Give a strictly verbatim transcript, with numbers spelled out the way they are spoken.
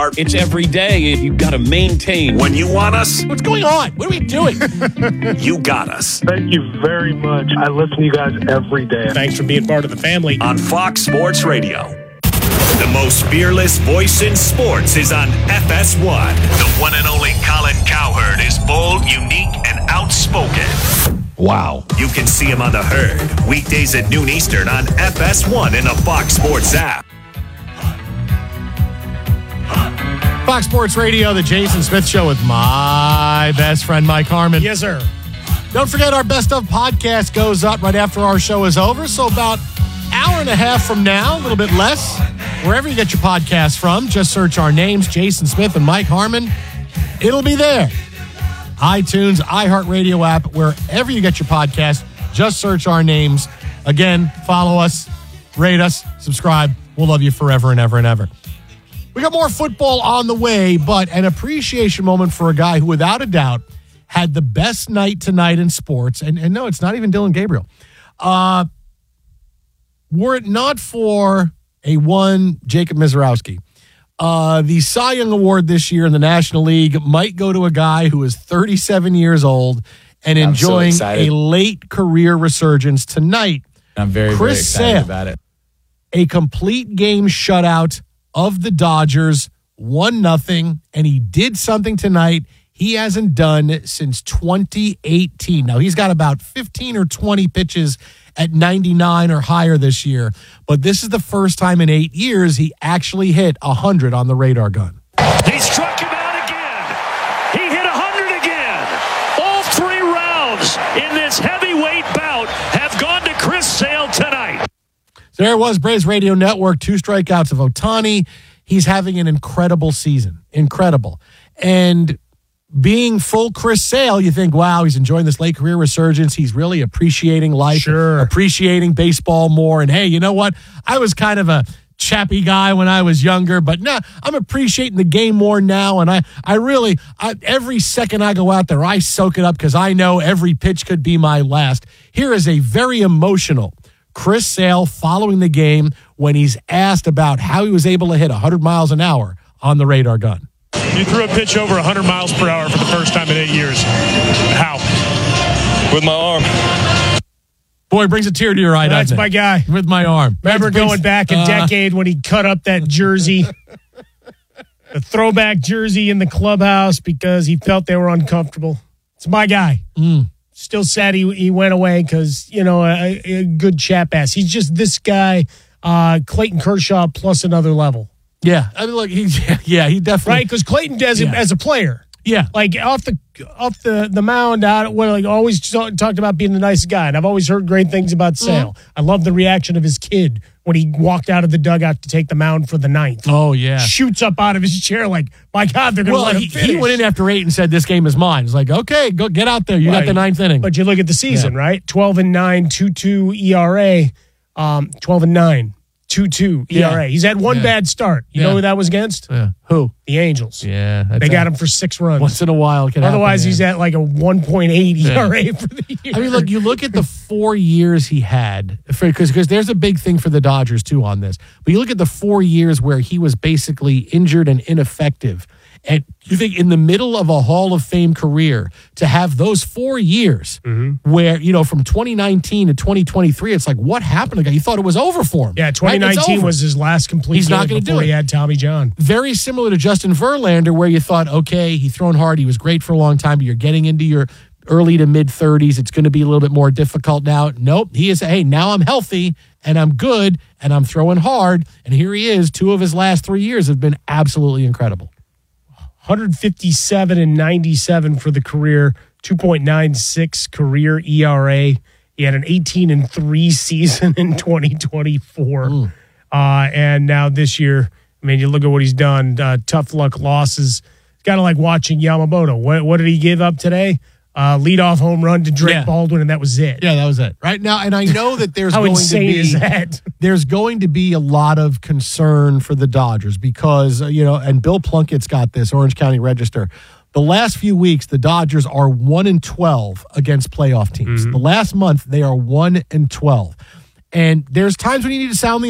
are. It's every day, and you've got to maintain. When you want us, What's going on? What are we doing? you got us. Thank you very much. I listen to you guys every day. Thanks for being part of the family. On Fox Sports Radio. The most fearless voice in sports is on F S one. The one and only Colin Cowherd is bold, unique, and outspoken. Wow. You can see him on The Herd, weekdays at noon Eastern on F S one in the Fox Sports app. Fox Sports Radio, the Jason Smith Show with my best friend, Mike Harmon. Yes, sir. Don't forget, our Best Of podcast goes up right after our show is over. So about an hour and a half from now, a little bit less, wherever you get your podcasts from, just search our names, Jason Smith and Mike Harmon. It'll be there. iTunes, iHeartRadio app, wherever you get your podcast, just search our names. Again, follow us, rate us, subscribe. We'll love you forever and ever and ever. We got more football on the way, but an appreciation moment for a guy who, without a doubt, had the best night tonight in sports. And, and no, it's not even Dylan Gabriel. Uh, were it not for a one Jacob Mizorowski, uh, the Cy Young Award this year in the National League might go to a guy who is thirty-seven years old and I'm enjoying so a late career resurgence tonight. I'm very, Chris very excited Sale, about it. A complete game shutout of the Dodgers, one nothing, and he did something tonight he hasn't done since twenty eighteen. Now, he's got about fifteen or twenty pitches at ninety-nine or higher this year, but this is the first time in eight years he actually hit one hundred on the radar gun. He struck him out again. He hit one hundred again. All three rounds in this heavyweight bout have gone to Chris Sale tonight. So there it was, Braves Radio Network, two strikeouts of Ohtani. He's having an incredible season. Incredible. And being full Chris Sale, you think, wow, he's enjoying this late career resurgence. He's really appreciating life, Sure. appreciating baseball more. And hey, you know what? I was kind of a chappy guy when I was younger, but now I'm appreciating the game more now. And I, I really, I, every second I go out there, I soak it up because I know every pitch could be my last. Here is a very emotional Chris Sale following the game when he's asked about how he was able to hit one hundred miles an hour on the radar gun. You threw a pitch over one hundred miles per hour for the first time in eight years. How? With my arm. Boy, it brings a tear to your eye, That's doesn't it? my guy. With my arm. Remember That's going back a uh, decade when he cut up that jersey, the throwback jersey in the clubhouse because he felt they were uncomfortable. It's my guy. Mm. Still sad he, he went away because, you know, a, a good chap ass. He's just this guy, uh, Clayton Kershaw plus another level. Yeah. I mean, look, he, yeah, he definitely. Right? Because Clayton does it Yeah. as a player. Yeah. Like off the off the, the mound, out well, like always talk, talked about being the nice guy, and I've always heard great things about Sale. Mm-hmm. I love the reaction of his kid when he walked out of the dugout to take the mound for the ninth. Oh, yeah. Shoots up out of his chair like, my God, they're going to Well, let him he, finish. he went in after eight and said, this game is mine. It's like, okay, go get out there. You got Right. the ninth inning. But you look at the season, Yeah. right? twelve and nine, two two E R A, um, twelve and nine, two two E R A. Yeah. He's had one Yeah. bad start. You Yeah. know who that was against? Yeah. Who? The Angels. Yeah. They got him for six runs. Once in a while. It can Otherwise, happen, he's yeah. at like a one point eight E R A Yeah. for the year. I mean, look, you look at the four years he had, because because there's a big thing for the Dodgers, too, on this. But you look at the four years where he was basically injured and ineffective. And you think in the middle of a Hall of Fame career, to have those four years Mm-hmm. where, you know, from twenty nineteen to twenty twenty-three, it's like, what happened to the guy? You thought it was over for him. Yeah, twenty nineteen right? It's over. was his last complete He's game not gonna before do he it. had Tommy John. Very similar to Justin Verlander, where you thought, okay, he thrown hard, he was great for a long time, but you're getting into your early to mid thirties. It's going to be a little bit more difficult now. Nope. He is, hey, now I'm healthy and I'm good and I'm throwing hard. And here he is. Two of his last three years have been absolutely incredible. one fifty-seven and ninety-seven for the career, two point nine six career E R A. He had an eighteen and three season in twenty twenty-four. Mm. Uh, and now this year, I mean, you look at what he's done, uh, tough luck losses. It's kind of like watching Yamamoto. What, what did he give up today? Uh, leadoff home run to Drake Yeah. Baldwin, and that was it. Yeah, that was it. Right now, and I know that there's How going insane to be is that? there's going to be a lot of concern for the Dodgers because, uh, you know, and Bill Plunkett's got this, Orange County Register. The last few weeks, the Dodgers are one and twelve against playoff teams. Mm-hmm. The last month, they are one and twelve. And there's times when you need to sound the